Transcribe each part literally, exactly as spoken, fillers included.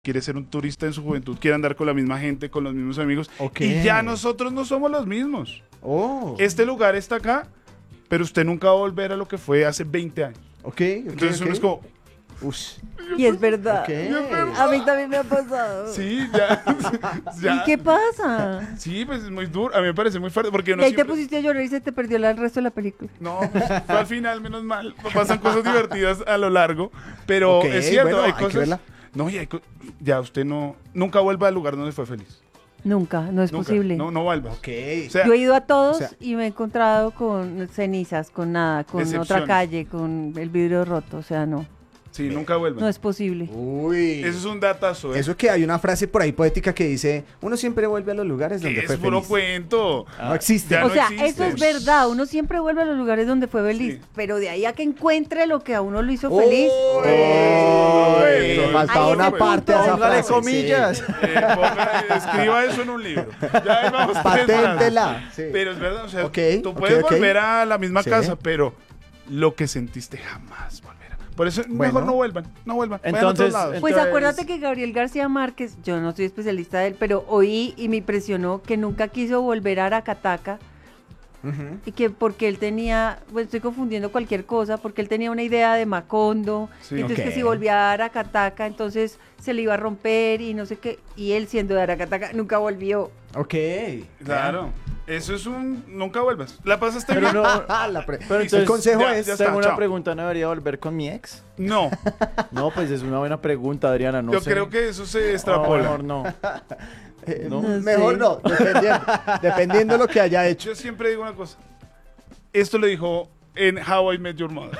quiere ser un turista en su juventud, quiere andar con la misma gente, con los mismos amigos. Okay. Y ya nosotros no somos los mismos. Oh. Este lugar está acá, pero usted nunca va a volver a lo que fue hace veinte años. Ok, okay, Entonces okay. uno es como... Ush. Y es verdad. Okay. A mí también me ha pasado. Sí, ya, ya. ¿Y qué pasa? Sí, pues es muy duro. A mí me parece muy fuerte porque uno Y ahí te siempre... pusiste a llorar y se te perdió el resto de la película. No, pues, fue al final, menos mal. Pasan cosas divertidas a lo largo, pero Ok, es cierto, bueno, hay hay que cosas... verla. No, y hay co- ya usted no... Nunca vuelva al lugar donde fue feliz. Nunca, no es Nunca. posible. No, no vuelva. Ok. O sea, Yo he ido a todos o sea- y me he encontrado con cenizas, con nada, con otra Decepciones. calle, con el vidrio roto. O sea, no, sí, nunca vuelva. no es posible. Uy. Eso es un datazo. ¿eh? Eso que hay una frase por ahí poética que dice, uno siempre vuelve a los lugares donde Que fue es puro feliz. cuento. No existe. Ya O no sea, existe. eso es verdad. Uno siempre vuelve a los lugares donde fue feliz, Sí. pero de ahí a que encuentre lo que a uno lo hizo Uy. feliz. Uy, le le Ahí faltaba ese una punto. parte a esa Póngale frase. comillas. Sí. Eh, ponga- escriba eso en un libro. Ya ahí vamos tres Paténtela. frases. Sí. Pero es verdad, o sea, Ok, tú ok, puedes ok. volver a la misma Sí. casa, pero lo que sentiste jamás volverá. Por eso Bueno. mejor no vuelvan, no vuelvan. Vayan a Entonces, otros lados. Pues Entonces- acuérdate que Gabriel García Márquez, yo no soy especialista de él, pero oí y me impresionó que nunca quiso volver a Aracataca Ujú. y que porque él tenía, bueno, estoy confundiendo cualquier cosa, porque él tenía una idea de Macondo, Sí. y entonces Ok. que si volvía a Aracataca, entonces se le iba a romper y no sé qué, y él siendo de Aracataca nunca volvió. Ok. Claro. Eso es un... Nunca vuelvas. ¿La pasaste Pero bien? no, La pre- pero el entonces, consejo ya- es... ya está. tengo una chao. pregunta, ¿no debería volver con mi ex? No. No, pues es una buena pregunta, Adriana, no Yo sé. creo que eso se No, extrapola. mejor no. eh, No. No Mejor sé. no, dependiendo, dependiendo de lo que haya hecho. Yo siempre digo una cosa. Esto lo dijo en How I Met Your Mother.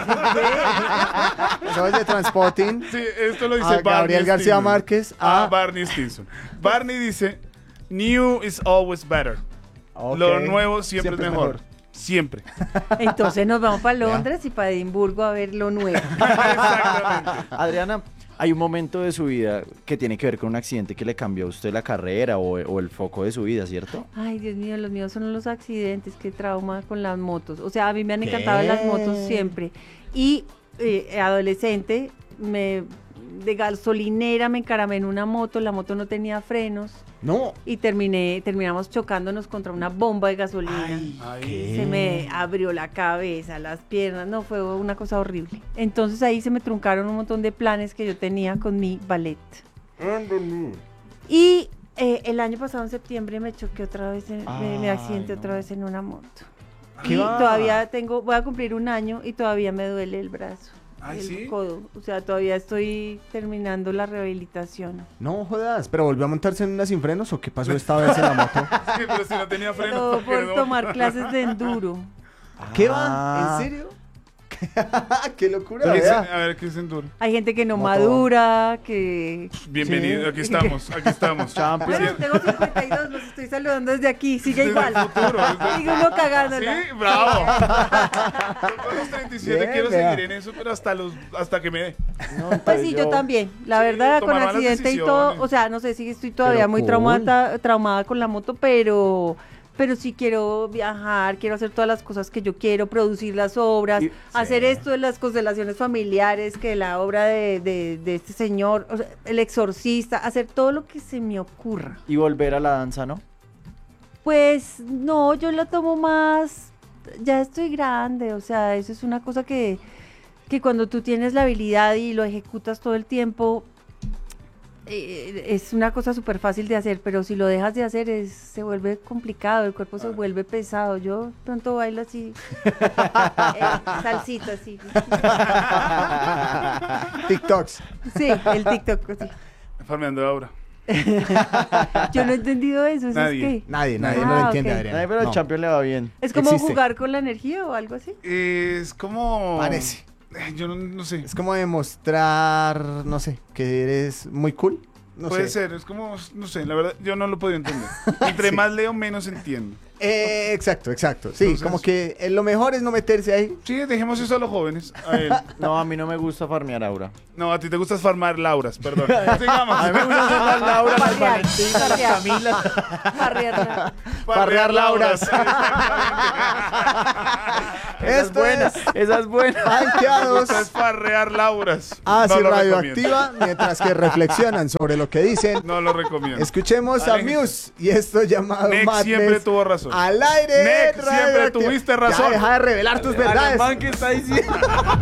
Eso es de Transporting. Sí, esto lo dice A Barney Gabriel García Stinson. Márquez, A a- Barney Stinson. Barney dice, new is always better. Ok. Lo nuevo siempre, es mejor. Siempre. Entonces nos vamos para Londres y para Edimburgo a ver lo nuevo. Exactamente. Adriana, hay un momento de su vida que tiene que ver con un accidente que le cambió a usted la carrera o, o el foco de su vida, ¿cierto? Ay, Dios mío, los míos son los accidentes, qué trauma con las motos. O sea, a mí me han ¿Qué? encantado las motos siempre. Y eh, adolescente, me, de gasolinera me encaramé en una moto, la moto no tenía frenos No. y terminé, terminamos chocándonos contra una bomba de gasolina. Ay, Se me abrió la cabeza, las piernas, no, fue una cosa horrible. Entonces ahí se me truncaron un montón de planes que yo tenía con mi ballet. Y eh, el año pasado en septiembre me choqué otra vez, en- me, me Ay, accidenté no. otra vez en una moto. ¿Qué Y va? todavía tengo, voy a cumplir un año y todavía me duele el brazo, Ay, el ¿sí? codo. O sea, todavía estoy terminando la rehabilitación. No jodas, pero volvió a montarse en una sin frenos o qué pasó esta vez en la moto. Sí, pero si no tenía freno. Pero ¿por qué por no? tomar clases de enduro. ¿Qué Ah. va? ¿En serio? ¡Qué locura! ¿Qué es- vea. A ver, ¿qué es enduro? Hay gente que no Moto. madura, que... Bienvenido, Sí. aquí estamos, aquí estamos. Champions. Bueno, tengo cincuenta y dos, los estoy saludando desde aquí, sigue Desde igual. el futuro, desde- Sigue uno cagándola. Sí, bravo. Yo con los treinta y siete Bien, quiero vea. seguir en eso, pero hasta los hasta que me dé. No, Pues entonces sí, yo también. La verdad, con tomar malas accidente y todo, decisiones. o sea, no sé si estoy todavía Pero muy cool. traumata, traumada con la moto, pero pero sí quiero viajar, quiero hacer todas las cosas que yo quiero, producir las obras, Y- hacer sí. esto de las constelaciones familiares, que la obra de, de, de este señor, o sea, El Exorcista, hacer todo lo que se me ocurra. Y volver a la danza, ¿no? Pues no, yo lo tomo más, ya estoy grande, o sea, eso es una cosa que, que cuando tú tienes la habilidad y lo ejecutas todo el tiempo, eh, es una cosa súper fácil de hacer, pero si lo dejas de hacer es, se vuelve complicado, el cuerpo se vuelve pesado. Yo pronto bailo así, eh, salsita así. TikToks. Sí, el TikTok, sí. Farmeando ahora. Yo no he entendido eso, ¿eso Nadie. es qué? Nadie, nadie Ah, no lo entiende, ok. Adriana. Ay, pero No. el Champions le va bien. ¿Es como Existe. jugar con la energía o algo así? Es como... Parece. Eh, Yo no, no sé. Es como demostrar, no sé, que eres muy cool. No Puede sé. ser, es como, no sé, la verdad, yo no lo podía entender. Entre Sí. más leo, menos entiendo. Eh, exacto, exacto. Sí, Entonces- como que eh, lo mejor es no meterse ahí. Sí, dejemos eso a los jóvenes. A él. No, a mí no me gusta farmear Aura. No, a ti te gusta farmar Lauras, perdón. Sigamos. A mí me gusta farmear Laura, las Farrear, Valentinas, las farrear. Camilas. Farrear. Farrear Lauras. Esa es Esto buena, es esa es buena. Banqueados Esto es farrear Lauras. así No lo radioactiva, mientras que reflexionan sobre lo que dicen. recomiendo. No lo recomiendo. Escuchemos a Aléjense. Muse y esto llamado Next Madness siempre tuvo razón. al aire. Next siempre radioactiva. tuviste razón. Ya deja de revelar tus verdades. Alemán, ¿qué está diciendo?